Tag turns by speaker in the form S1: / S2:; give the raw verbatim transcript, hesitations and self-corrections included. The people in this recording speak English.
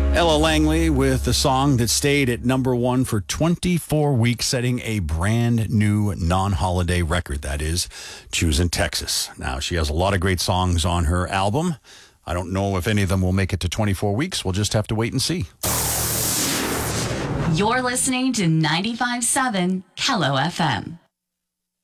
S1: Ella Langley with the song that stayed at number one for twenty-four weeks, setting a brand new non-holiday record. That is Choosing Texas. Now, she has a lot of great songs on her album. I don't know if any of them will make it to twenty-four weeks. We'll just have to wait and see.
S2: You're listening to ninety-five point seven Hello F M.